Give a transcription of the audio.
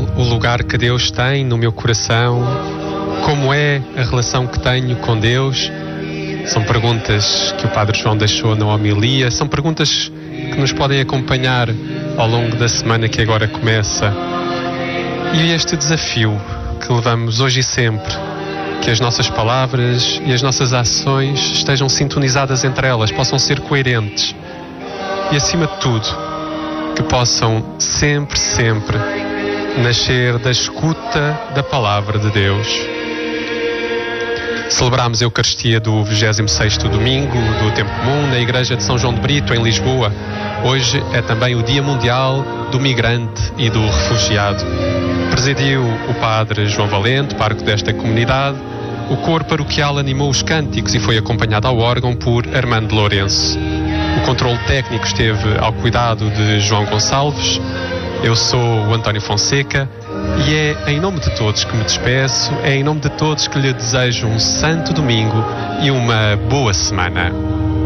o lugar que Deus tem no meu coração? Como é a relação que tenho com Deus? São perguntas que o Padre João deixou na homilia, são perguntas que nos podem acompanhar ao longo da semana que agora começa. E este desafio que levamos hoje e sempre, que as nossas palavras e as nossas ações estejam sintonizadas entre elas, possam ser coerentes e, acima de tudo, que possam sempre nascer da escuta da Palavra de Deus. Celebramos a Eucaristia do 26º domingo do Tempo Comum na Igreja de São João de Brito, em Lisboa. Hoje é também o Dia Mundial do Migrante e do Refugiado. Presidiu o Padre João Valente, pároco desta comunidade. O coro paroquial animou os cânticos e foi acompanhado ao órgão por Armando Lourenço. O controle técnico esteve ao cuidado de João Gonçalves. Eu sou o António Fonseca e é em nome de todos que me despeço, é em nome de todos que lhe desejo um santo domingo e uma boa semana.